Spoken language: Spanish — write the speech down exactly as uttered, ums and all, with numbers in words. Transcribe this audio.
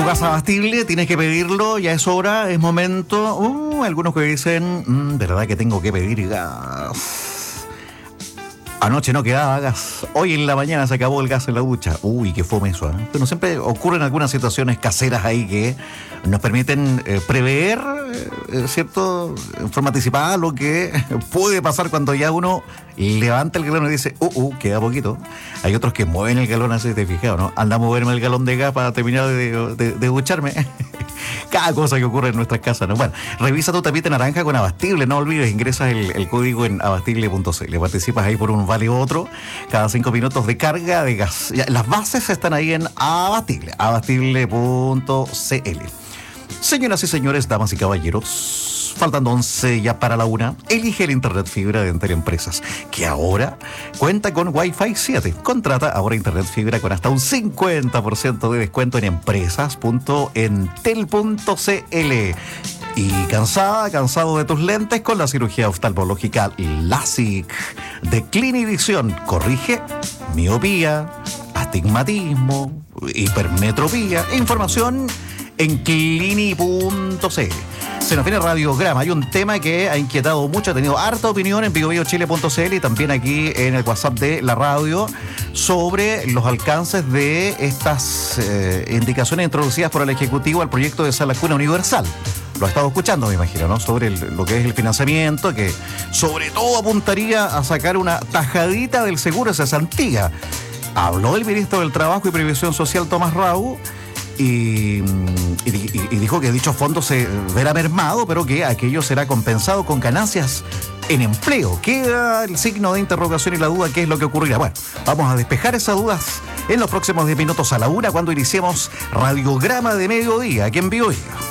tu gas abastible, tienes que pedirlo, ya es hora, es momento. Uh, algunos que dicen, mmm, ¿verdad que tengo que pedir gas? Anoche no quedaba gas, hoy en la mañana se acabó el gas en la ducha. Uy, qué fome eso, ¿eh? Pero siempre ocurren algunas situaciones caseras ahí que nos permiten eh, prever, eh, ¿cierto?, en forma anticipada lo que puede pasar cuando ya uno levanta el galón y dice, uh, uh, queda poquito. Hay otros que mueven el galón así, te fijas, ¿no? Anda a moverme el galón de gas para terminar de, de, de ducharme. Cada cosa que ocurre en nuestras casas, ¿no? Bueno, revisa tu tapita naranja con Abastible, no olvides, ingresas el, el código en abastible punto c l, participas ahí por un vale otro, cada cinco minutos de carga de gas. Ya, las bases están ahí en Abastible, abastible punto c l. Señoras y señores, damas y caballeros, faltando once ya para la una, elige el Internet Fibra de Entel Empresas, que ahora cuenta con Wi-Fi siete. Contrata ahora Internet Fibra con hasta un cincuenta por ciento de descuento en empresas punto entel punto c l. Y cansada, cansado de tus lentes, con la cirugía oftalmológica LASIK de Clinivisión. Corrige miopía, astigmatismo, hipermetropía. Información en clini punto c l. Se nos viene Radiograma. Hay un tema que ha inquietado mucho, ha tenido harta opinión en bio bio chile punto c l y también aquí en el WhatsApp de la radio sobre los alcances de estas eh, indicaciones introducidas por el Ejecutivo al proyecto de Sala Cuna Universal. Lo ha estado escuchando, me imagino, ¿no? Sobre el, lo que es el financiamiento, que sobre todo apuntaría a sacar una tajadita del seguro de cesantía. Habló el ministro del Trabajo y Previsión Social, Tomás Rau, Y, y, y dijo que dicho fondo se verá mermado, pero que aquello será compensado con ganancias en empleo. Queda el signo de interrogación y la duda, ¿qué es lo que ocurrirá? Bueno, vamos a despejar esas dudas en los próximos diez minutos a la una, cuando iniciemos Radiograma de Mediodía, aquí en Bio Bio.